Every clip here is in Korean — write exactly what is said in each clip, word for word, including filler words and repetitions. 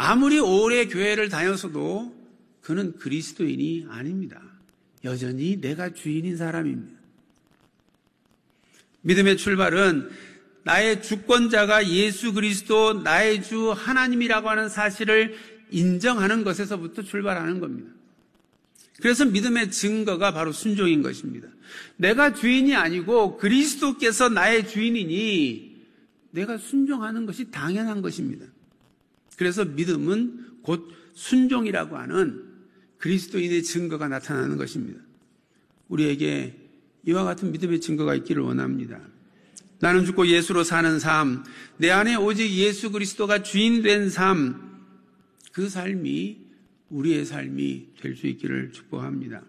아무리 오래 교회를 다녔어도 그는 그리스도인이 아닙니다. 여전히 내가 주인인 사람입니다. 믿음의 출발은 나의 주권자가 예수 그리스도 나의 주 하나님이라고 하는 사실을 인정하는 것에서부터 출발하는 겁니다. 그래서 믿음의 증거가 바로 순종인 것입니다. 내가 주인이 아니고 그리스도께서 나의 주인이니 내가 순종하는 것이 당연한 것입니다. 그래서 믿음은 곧 순종이라고 하는 그리스도인의 증거가 나타나는 것입니다. 우리에게 이와 같은 믿음의 증거가 있기를 원합니다. 나는 죽고 예수로 사는 삶, 내 안에 오직 예수 그리스도가 주인 된 삶, 그 삶이 우리의 삶이 될 수 있기를 축복합니다.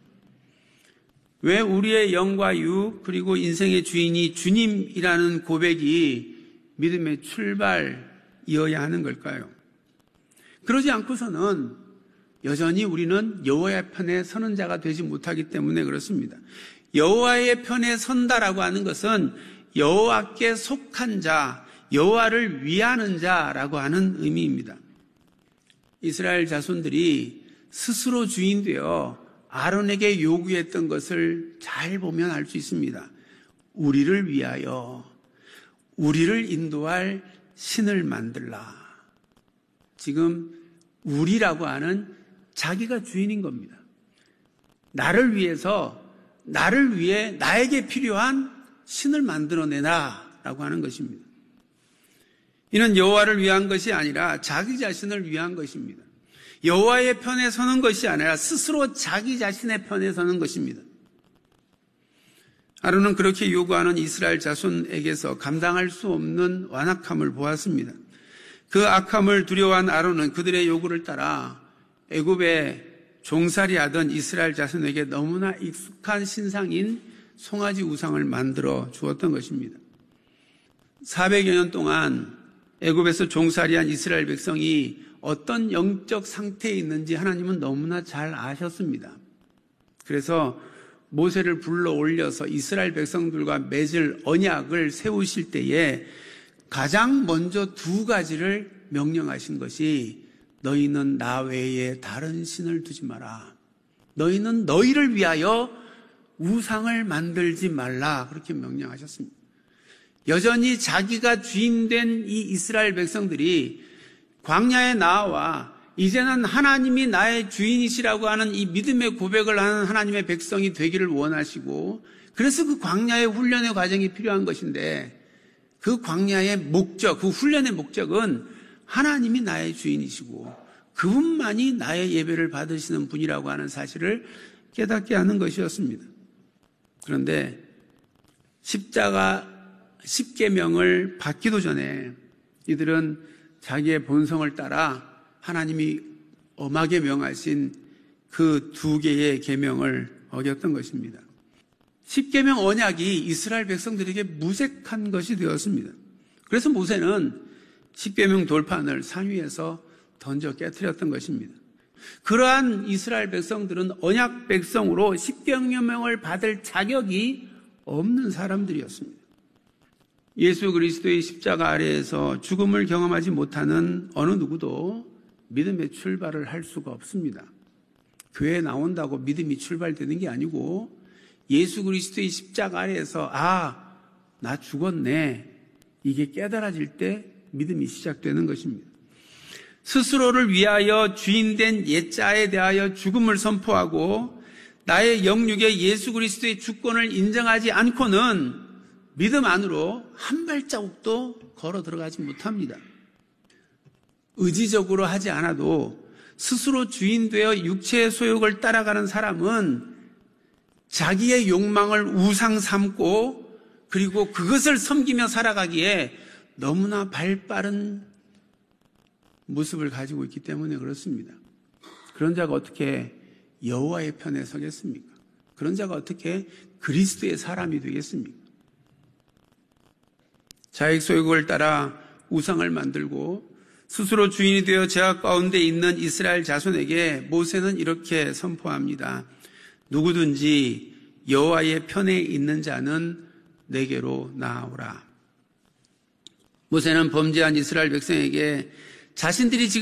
왜 우리의 영과 유 그리고 인생의 주인이 주님이라는 고백이 믿음의 출발이어야 하는 걸까요? 그러지 않고서는 여전히 우리는 여호와의 편에 서는 자가 되지 못하기 때문에 그렇습니다. 여호와의 편에 선다라고 하는 것은 여호와께 속한 자, 여호와를 위하는 자라고 하는 의미입니다. 이스라엘 자손들이 스스로 주인 되어 아론에게 요구했던 것을 잘 보면 알 수 있습니다. 우리를 위하여 우리를 인도할 신을 만들라. 지금 우리라고 하는 자기가 주인인 겁니다. 나를 위해서 나를 위해 나에게 필요한 신을 만들어내라 라고 하는 것입니다. 이는 여호와를 위한 것이 아니라 자기 자신을 위한 것입니다. 여호와의 편에 서는 것이 아니라 스스로 자기 자신의 편에 서는 것입니다. 아론은 그렇게 요구하는 이스라엘 자손에게서 감당할 수 없는 완악함을 보았습니다. 그 악함을 두려워한 아론은 그들의 요구를 따라 애굽에 종살이하던 이스라엘 자손에게 너무나 익숙한 신상인 송아지 우상을 만들어 주었던 것입니다. 사백여 년 동안 애굽에서 종살이한 이스라엘 백성이 어떤 영적 상태에 있는지 하나님은 너무나 잘 아셨습니다. 그래서 모세를 불러 올려서 이스라엘 백성들과 맺을 언약을 세우실 때에 가장 먼저 두 가지를 명령하신 것이 너희는 나 외에 다른 신을 두지 마라. 너희는 너희를 위하여 우상을 만들지 말라. 그렇게 명령하셨습니다. 여전히 자기가 주인된 이 이스라엘 백성들이 광야에 나와 이제는 하나님이 나의 주인이시라고 하는 이 믿음의 고백을 하는 하나님의 백성이 되기를 원하시고, 그래서 그 광야의 훈련의 과정이 필요한 것인데, 그 광야의 목적, 그 훈련의 목적은 하나님이 나의 주인이시고 그분만이 나의 예배를 받으시는 분이라고 하는 사실을 깨닫게 하는 것이었습니다. 그런데 십자가 십계명을 받기도 전에 이들은 자기의 본성을 따라 하나님이 엄하게 명하신 그 두 개의 계명을 어겼던 것입니다. 십계명 언약이 이스라엘 백성들에게 무색한 것이 되었습니다. 그래서 모세는 십계명 돌판을 산 위에서 던져 깨뜨렸던 것입니다. 그러한 이스라엘 백성들은 언약 백성으로 십계명을 받을 자격이 없는 사람들이었습니다. 예수 그리스도의 십자가 아래에서 죽음을 경험하지 못하는 어느 누구도 믿음의 출발을 할 수가 없습니다. 교회에 나온다고 믿음이 출발되는 게 아니고 예수 그리스도의 십자가 아래에서 아, 나 죽었네. 이게 깨달아질 때 믿음이 시작되는 것입니다. 스스로를 위하여 주인된 옛자에 대하여 죽음을 선포하고 나의 영육에 예수 그리스도의 주권을 인정하지 않고는 믿음 안으로 한 발자국도 걸어 들어가지 못합니다. 의지적으로 하지 않아도 스스로 주인되어 육체의 소욕을 따라가는 사람은 자기의 욕망을 우상 삼고 그리고 그것을 섬기며 살아가기에 너무나 발빠른 모습을 가지고 있기 때문에 그렇습니다. 그런 자가 어떻게 여호와의 편에 서겠습니까? 그런 자가 어떻게 그리스도의 사람이 되겠습니까? 자익 소욕을 따라 우상을 만들고 스스로 주인이 되어 죄악 가운데 있는 이스라엘 자손에게 모세는 이렇게 선포합니다. 누구든지 여호와의 편에 있는 자는 내게로 나아오라. 모세는 범죄한 이스라엘 백성에게 자신들이 지금